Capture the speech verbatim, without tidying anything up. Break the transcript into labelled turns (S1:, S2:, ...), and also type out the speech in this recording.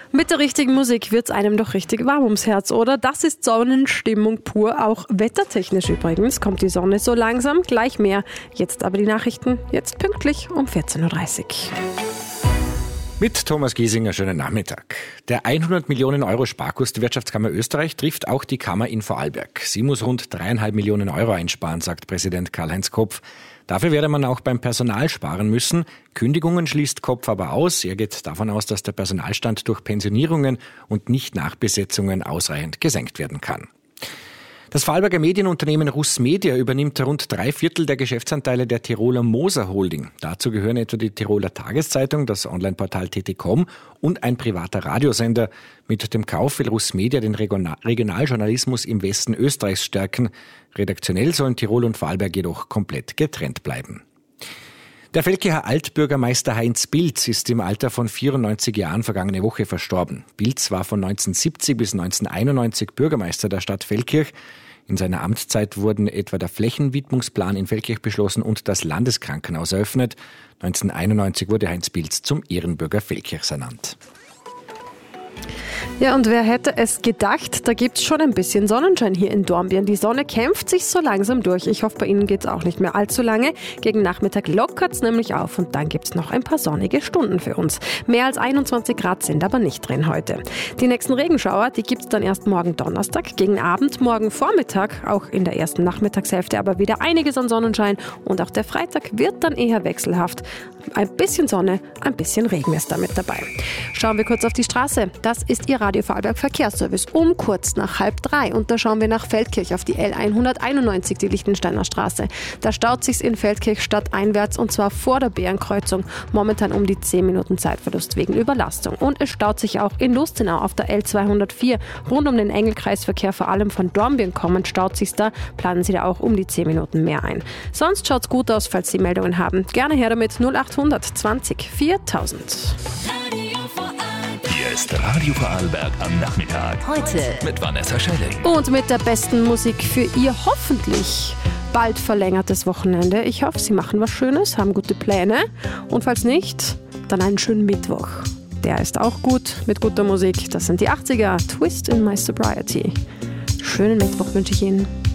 S1: Mit der richtigen Musik wird's einem doch richtig warm ums Herz, oder? Das ist Sonnenstimmung pur, auch wettertechnisch übrigens. Kommt die Sonne so langsam, gleich mehr. Jetzt aber die Nachrichten, jetzt pünktlich um vierzehn Uhr dreißig.
S2: Mit Thomas Giesinger, schönen Nachmittag. Der hundert Millionen Euro Sparkurs der Wirtschaftskammer Österreich trifft auch die Kammer in Vorarlberg. Sie muss rund dreieinhalb Millionen Euro einsparen, sagt Präsident Karl-Heinz Kopf. Dafür werde man auch beim Personal sparen müssen. Kündigungen schließt Kopf aber aus. Er geht davon aus, dass der Personalstand durch Pensionierungen und Nicht-Nachbesetzungen ausreichend gesenkt werden kann. Das Vorarlberger Medienunternehmen Russ Media übernimmt rund drei Viertel der Geschäftsanteile der Tiroler Moser Holding. Dazu gehören etwa die Tiroler Tageszeitung, das Onlineportal T T Punkt com und ein privater Radiosender. Mit dem Kauf will Russ Media den Regionaljournalismus im Westen Österreichs stärken. Redaktionell sollen Tirol und Vorarlberg jedoch komplett getrennt bleiben. Der Feldkircher Altbürgermeister Heinz Bilz ist im Alter von vierundneunzig Jahren vergangene Woche verstorben. Bilz war von neunzehnhundertsiebzig bis neunzehnhunderteinundneunzig Bürgermeister der Stadt Feldkirch. In seiner Amtszeit wurden etwa der Flächenwidmungsplan in Feldkirch beschlossen und das Landeskrankenhaus eröffnet. neunzehnhunderteinundneunzig wurde Heinz Bilz zum Ehrenbürger Feldkirchs ernannt.
S1: Ja, und wer hätte es gedacht, da gibt's schon ein bisschen Sonnenschein hier in Dornbirn. Die Sonne kämpft sich so langsam durch. Ich hoffe, bei Ihnen geht's auch nicht mehr allzu lange. Gegen Nachmittag lockert's nämlich auf und dann gibt's noch ein paar sonnige Stunden für uns. Mehr als einundzwanzig Grad sind aber nicht drin heute. Die nächsten Regenschauer, die gibt's dann erst morgen Donnerstag, gegen Abend, morgen Vormittag, auch in der ersten Nachmittagshälfte aber wieder einiges an Sonnenschein und auch der Freitag wird dann eher wechselhaft. Ein bisschen Sonne, ein bisschen Regen ist damit dabei. Schauen wir kurz auf die Straße. Das ist Ihr Radio Vorarlberg Verkehrsservice um kurz nach halb drei. Und da schauen wir nach Feldkirch auf die L hunderteinundneunzig, die Lichtensteiner Straße. Da staut sich's in Feldkirch stadteinwärts und zwar vor der Bärenkreuzung. Momentan um die zehn Minuten Zeitverlust wegen Überlastung. Und es staut sich auch in Lustenau auf der L zweihundertvier. Rund um den Engelkreisverkehr, vor allem von Dornbirn kommend, staut sich's da. Planen Sie da auch um die zehn Minuten mehr ein. Sonst schaut's gut aus, falls Sie Meldungen haben. Gerne her damit null achthundert zwanzig viertausend.
S3: Hier ist Radio Vorarlberg am Nachmittag.
S4: Heute
S3: mit Vanessa Schelling.
S1: Und mit der besten Musik für Ihr hoffentlich bald verlängertes Wochenende. Ich hoffe, Sie machen was Schönes, haben gute Pläne. Und falls nicht, dann einen schönen Mittwoch. Der ist auch gut mit guter Musik. Das sind die achtziger. Twist in My Sobriety. Schönen Mittwoch wünsche ich Ihnen.